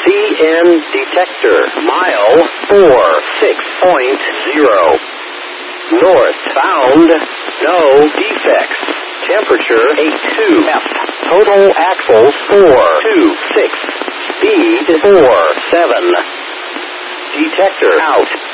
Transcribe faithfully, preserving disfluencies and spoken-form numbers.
C N detector. Mile four six point zero. Northbound, no defects. Temperature eight two F. Total axles four two six. Speed four seven. Detector out.